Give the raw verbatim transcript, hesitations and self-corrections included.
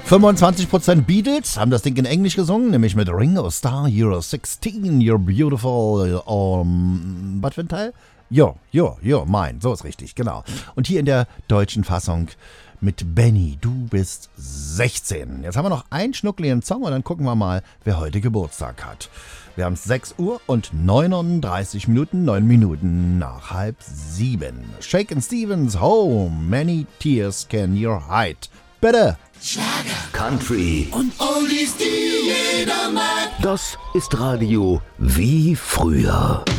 fünfundzwanzig Prozent Beatles haben das Ding in Englisch gesungen, nämlich mit Ringo Starr, You're sixteen, You're beautiful, um, was für ein Teil? Jo, jo, jo, mein, so ist richtig, genau. Und hier in der deutschen Fassung mit Benny, du bist sechzehn. Jetzt haben wir noch einen schnuckligen Song und dann gucken wir mal, wer heute Geburtstag hat. Wir haben sechs Uhr und neununddreißig Minuten, neun Minuten nach halb sieben. Shakin' Stevens, How many tears can you hide? Bitte. Schlager, Country und Oldies, die jeder mag. Das ist Radio wie früher.